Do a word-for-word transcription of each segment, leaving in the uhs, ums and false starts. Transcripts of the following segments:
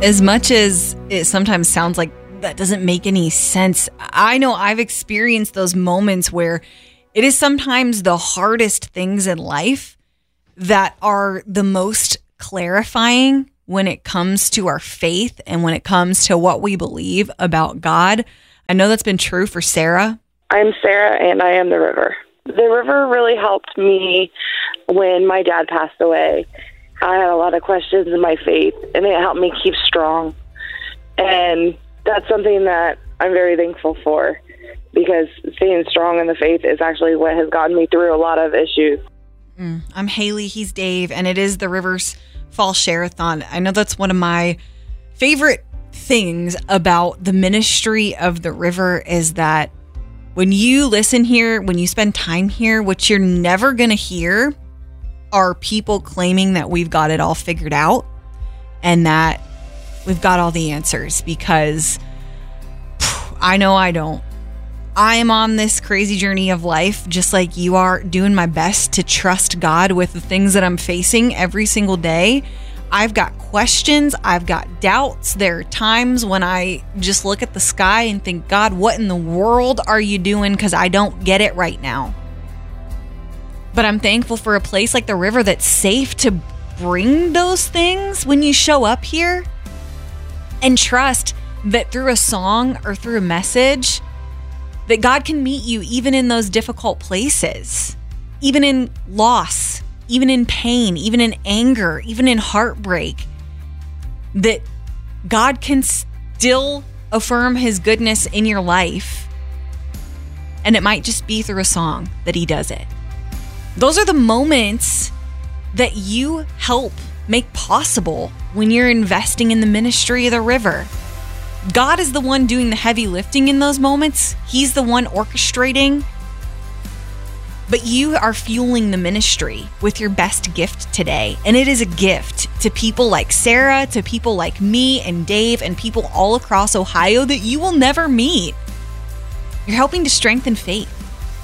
As much as it sometimes sounds like that doesn't make any sense, I know I've experienced those moments where it is sometimes the hardest things in life that are the most clarifying when it comes to our faith and when it comes to what we believe about God. I know that's been true for Sarah. I'm Sarah, and I am the river. The river really helped me when my dad passed away. I had a lot of questions in my faith, and it helped me keep strong. And that's something that I'm very thankful for, because staying strong in the faith is actually what has gotten me through a lot of issues. Mm, I'm Haley, he's Dave, and it is the Rivers Fall Share-a-thon. I know that's one of my favorite things about the ministry of the river is that when you listen here, when you spend time here, what you're never going to hear are people claiming that we've got it all figured out and that we've got all the answers, because phew, I know I don't. I am on this crazy journey of life, just like you are, doing my best to trust God with the things that I'm facing every single day. I've got questions. I've got doubts. There are times when I just look at the sky and think, God, what in the world are you doing? Because I don't get it right now. But I'm thankful for a place like the river that's safe to bring those things when you show up here, and trust that through a song or through a message that God can meet you even in those difficult places, even in loss, even in pain, even in anger, even in heartbreak, that God can still affirm his goodness in your life. And it might just be through a song that he does it. Those are the moments that you help make possible when you're investing in the ministry of the river. God is the one doing the heavy lifting in those moments. He's the one orchestrating. But you are fueling the ministry with your best gift today. And it is a gift to people like Sarah, to people like me and Dave, and people all across Ohio that you will never meet. You're helping to strengthen faith.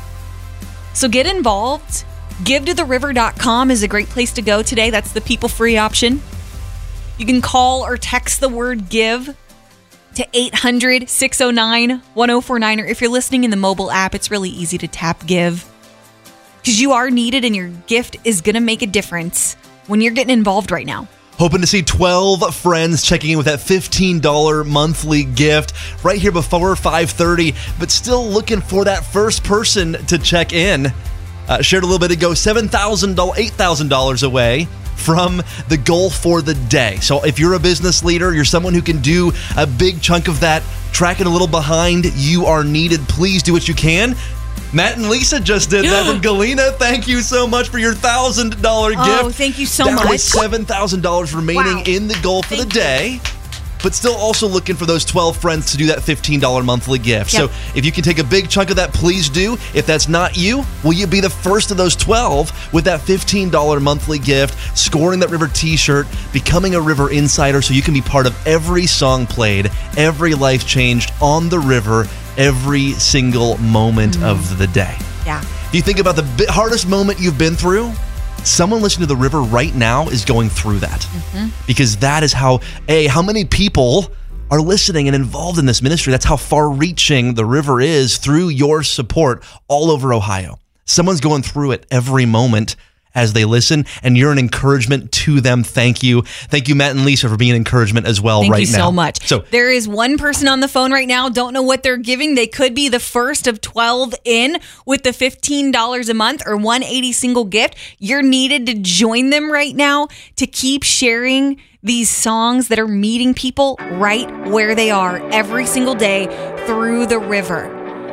So get involved. give to the river dot com is a great place to go today. That's the people-free option. You can call or text the word give to eight hundred, six oh nine, one oh four nine. Or if you're listening in the mobile app, it's really easy to tap give, because you are needed and your gift is going to make a difference when you're getting involved right now. Hoping to see twelve friends checking in with that fifteen dollars monthly gift right here before five thirty, but still looking for that first person to check in. Uh, shared a little bit ago, seven thousand dollars, eight thousand dollars away from the goal for the day. So if you're a business leader, you're someone who can do a big chunk of that, tracking a little behind, you are needed. Please do what you can. Matt and Lisa just did that from Galena. Thank you so much for your one thousand dollars gift. Oh, thank you so Down much. With seven thousand dollars remaining Wow. in the goal for Thank the day. But still also looking for those twelve friends to do that fifteen dollars monthly gift. Yep. So if you can take a big chunk of that, please do. If that's not you, will you be the first of those twelve with that fifteen dollars monthly gift, scoring that River t-shirt, becoming a River Insider so you can be part of every song played, every life changed on the river, every single moment mm. of the day. Yeah. If you think about the bi- hardest moment you've been through, someone listening to the river right now is going through that. Mm-hmm. Because that is how, A, how many people are listening and involved in this ministry. That's how far-reaching the river is through your support all over Ohio. Someone's going through it every moment as they listen, and you're an encouragement to them. Thank you. Thank you, Matt and Lisa, for being an encouragement as well. Thank right you now. so much. So there is one person on the phone right now, don't know what they're giving. They could be the first of twelve in with the fifteen dollars a month or one hundred eighty single gift. You're needed to join them right now to keep sharing these songs that are meeting people right where they are every single day through the river.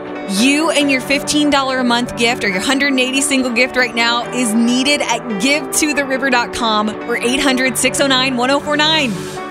You and your fifteen dollars a month gift or your one hundred eighty single gift right now is needed at give to the river dot com or eight hundred, six oh nine, one oh four nine.